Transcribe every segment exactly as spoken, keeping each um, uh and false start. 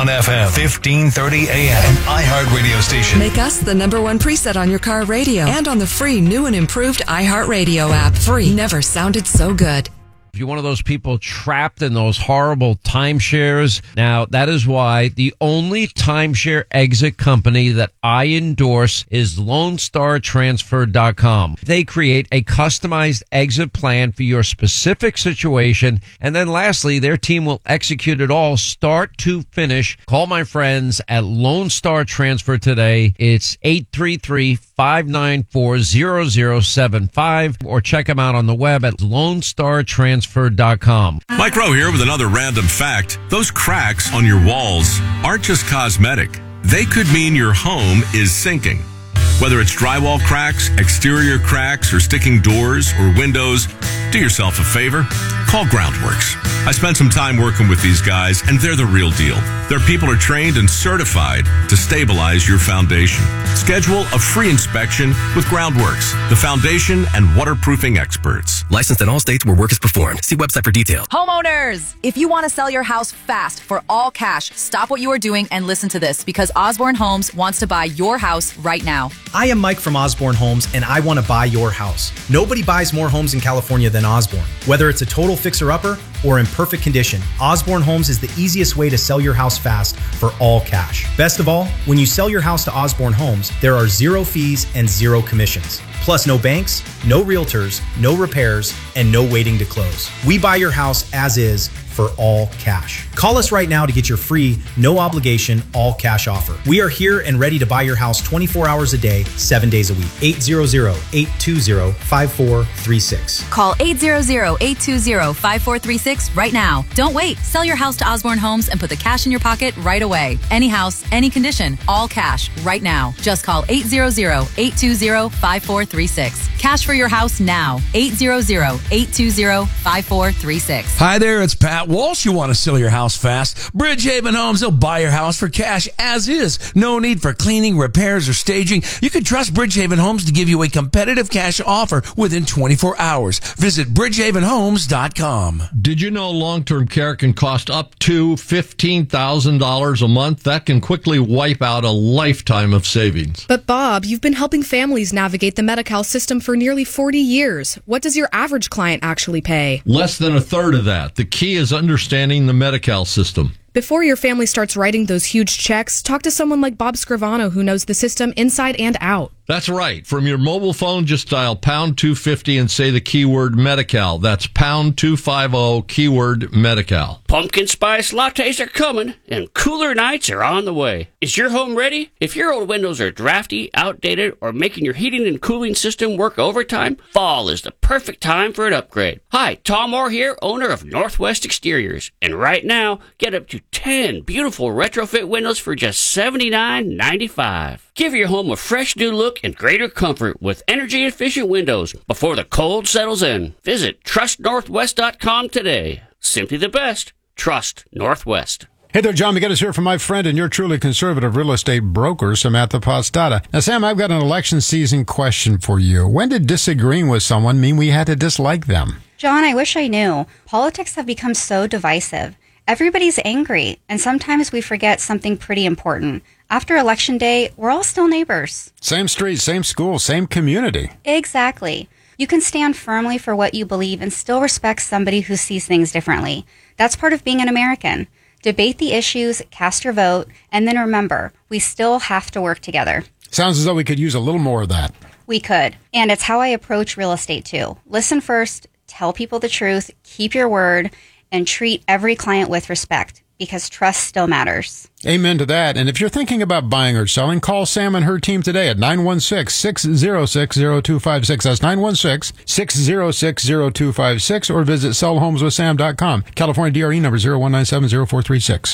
On F M, fifteen thirty A M, an iHeart radio station. Make us the number one preset on your car radio and on the free new and improved iHeartRadio app. Free never sounded so good. If you're one of those people trapped in those horrible timeshares, now that is why the only timeshare exit company that I endorse is Lone Star Transfer dot com. They create a customized exit plan for your specific situation. And then lastly, their team will execute it all start to finish. Call my friends at Lone Star Transfer today. It's eight three three, five nine four, zero zero seven five or check them out on the web at Lone Star Transfer dot com. Mike Rowe here with another random fact. Those cracks on your walls aren't just cosmetic. They could mean your home is sinking. Whether it's drywall cracks, exterior cracks, or sticking doors or windows, do yourself a favor. Call Groundworks. I spent some time working with these guys, and they're the real deal. Their people are trained and certified to stabilize your foundation. Schedule a free inspection with Groundworks, the foundation and waterproofing experts. Licensed in all states where work is performed. See website for details. Homeowners, if you want to sell your house fast for all cash, stop what you are doing and listen to this, because Osborne Homes wants to buy your house right now. I am Mike from Osborne Homes, and I want to buy your house. Nobody buys more homes in California than Osborne. Whether it's a total fixer-upper or in perfect condition, Osborne Homes is the easiest way to sell your house fast for all cash. Best of all, when you sell your house to Osborne Homes, there are zero fees and zero commissions. Plus no banks, no realtors, no repairs, and no waiting to close. We buy your house as is for all cash. Call us right now to get your free, no obligation, all cash offer. We are here and ready to buy your house twenty-four hours a day, seven days a week. eight hundred, eight two zero, five four three six. Call eight hundred, eight two zero, five four three six right now. Don't wait. Sell your house to Osborne Homes and put the cash in your pocket right away. Any house, any condition, all cash right now. Just call eight hundred, eight two zero, five four three six. Cash for your house now. eight hundred, eight two zero, five four three six. Hi there, it's Pat Walsh. You want to sell your house fast? Bridgehaven Homes, they'll buy your house for cash as is. No need for cleaning, repairs, or staging. You can trust Bridgehaven Homes to give you a competitive cash offer within twenty-four hours. Visit bridgehaven homes dot com. Did you know long-term care can cost up to fifteen thousand dollars a month? That can quickly wipe out a lifetime of savings. But Bob, you've been helping families navigate the Medi-Cal system for nearly forty years. What does your average client actually pay? Less than a third of that. The key is understanding the Medi-Cal system. Before your family starts writing those huge checks, talk to someone like Bob Scrivano, who knows the system inside and out. That's right. From your mobile phone, just dial pound two fifty and say the keyword Medi-Cal. That's pound two fifty, keyword Medi-Cal. Pumpkin spice lattes are coming, and cooler nights are on the way. Is your home ready? If your old windows are drafty, outdated, or making your heating and cooling system work overtime, fall is the perfect time for an upgrade. Hi, Tom Moore here, owner of Northwest Exteriors. And right now, get up to ten beautiful retrofit windows for just seventy-nine ninety-five. Give your home a fresh new look and greater comfort with energy-efficient windows before the cold settles in. Visit trust northwest dot com today. Simply the best. Trust Northwest. Hey there, John McGinnis here from my friend and your truly conservative real estate broker, Samantha Postata. Now, Sam, I've got an election season question for you. When did disagreeing with someone mean we had to dislike them? John, I wish I knew. Politics have become so divisive. Everybody's angry, and sometimes we forget something pretty important. After Election Day, we're all still neighbors. Same street, same school, same community. Exactly. You can stand firmly for what you believe and still respect somebody who sees things differently. That's part of being an American. Debate the issues, cast your vote, and then remember, we still have to work together. Sounds as though we could use a little more of that. We could. And it's how I approach real estate, too. Listen first, tell people the truth, keep your word, and treat every client with respect, because trust still matters. Amen to that. And if you're thinking about buying or selling, call Sam and her team today at nine one six, six zero six, zero two five six. That's nine one six, six zero six, zero two five six, or visit sell homes with sam dot com. California D R E number zero one nine seven zero four three six.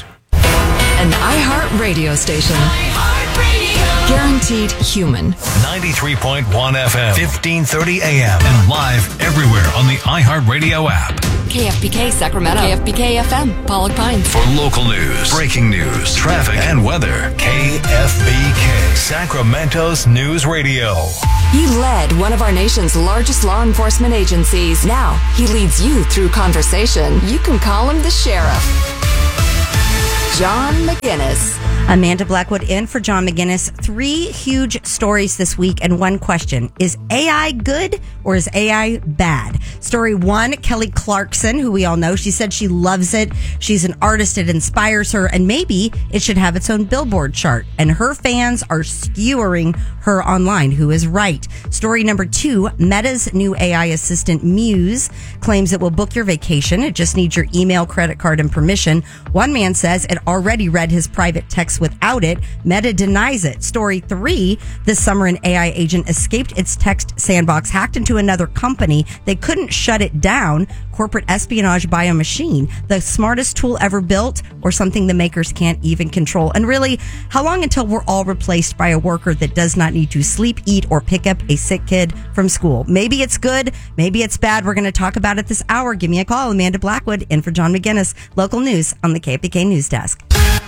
An iHeart radio station. iHeart Guaranteed human. ninety-three point one F M, fifteen thirty A M, and live everywhere on the iHeartRadio app. K F B K Sacramento. K F B K F M, Pollock Pines. For local news, breaking news, traffic, and weather, K F B K, Sacramento's news radio. He led one of our nation's largest law enforcement agencies. Now he leads you through conversation. You can call him the sheriff. John McGinnis. Amanda Blackwood in for John McGinnis. Three huge stories this week and one question. Is A I good or is A I bad? Story one, Kelly Clarkson, who we all know, she said she loves it. She's an artist. It inspires her, and maybe it should have its own Billboard chart. And her fans are skewering her online. Who is right? Story number two, Meta's new A I assistant Muse claims it will book your vacation. It just needs your email, credit card, and permission. One man says it already read his private text without it. Meta denies it. Story three, this summer an A I agent escaped its text sandbox, hacked into another company. They couldn't shut it down. Corporate espionage by a machine. The smartest tool ever built, or something the makers can't even control. And really, how long until we're all replaced by a worker that does not need to sleep, eat, or pick up a sick kid from school? Maybe it's good, maybe it's bad. We're going to talk about it this hour. Give me a call. Amanda Blackwood in for John McGinnis. Local news on the K F B K News Desk.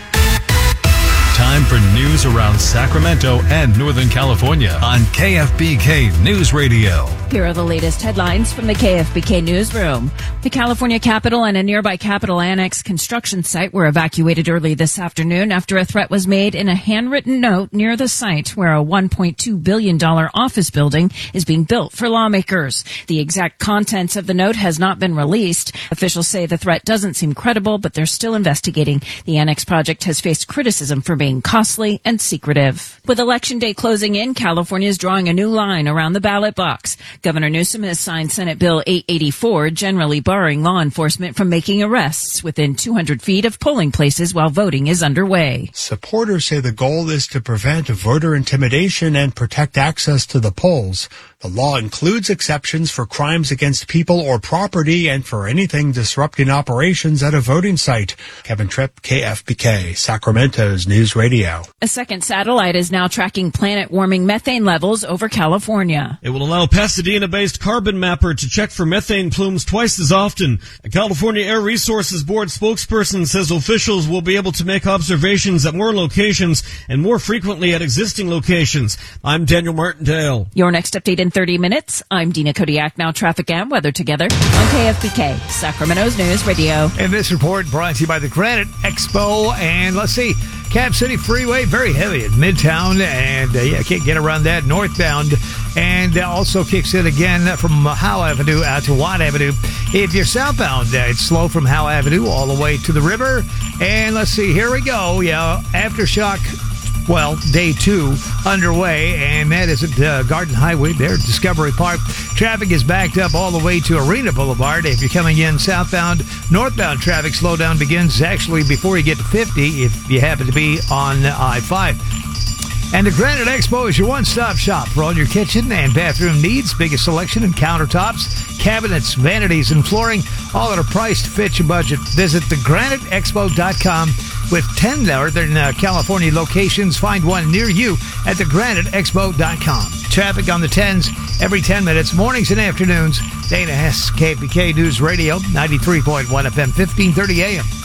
Time for news around Sacramento and Northern California on K F B K News Radio. Here are the latest headlines from the K F B K newsroom. The California Capitol and a nearby Capitol Annex construction site were evacuated early this afternoon after a threat was made in a handwritten note near the site where a one point two billion dollars office building is being built for lawmakers. The exact contents of the note has not been released. Officials say the threat doesn't seem credible, but they're still investigating. The Annex project has faced criticism for being costly and secretive. With Election Day closing in, California is drawing a new line around the ballot box. Governor Newsom has signed Senate Bill eight eighty-four, generally barring law enforcement from making arrests within two hundred feet of polling places while voting is underway. Supporters say the goal is to prevent voter intimidation and protect access to the polls. The law includes exceptions for crimes against people or property and for anything disrupting operations at a voting site. Kevin Tripp, K F B K, Sacramento's News Radio. A second satellite is now tracking planet-warming methane levels over California. It will allow Pasadena-based Carbon Mapper to check for methane plumes twice as often. A California Air Resources Board spokesperson says officials will be able to make observations at more locations and more frequently at existing locations. I'm Daniel Martindale. Your next update in thirty minutes. I'm Dina Kodiak. Now traffic and weather together on K F B K, Sacramento's News Radio. And this report brought to you by the Granite Expo. And let's see, Cap City Freeway, very heavy at Midtown, and uh, yeah, can't get around that northbound, and uh, also kicks in again from Howe Avenue out to Watt Avenue. If you're southbound, uh, it's slow from Howe Avenue all the way to the river. And let's see, here we go. Yeah, Aftershock. Well, day two underway, and that is at uh, Garden Highway there at Discovery Park. Traffic is backed up all the way to Arena Boulevard. If you're coming in southbound, northbound traffic slowdown begins actually before you get to fifty if you happen to be on I five. And the Granite Expo is your one-stop shop for all your kitchen and bathroom needs. Biggest selection in countertops, cabinets, vanities, and flooring, all at a price to fit your budget. Visit the granite expo dot com. With ten Northern uh, California locations, find one near you at the granite expo dot com. Traffic on the tens every ten minutes, mornings and afternoons. Dana Hess, K F B K News Radio, ninety-three point one F M, fifteen thirty A M.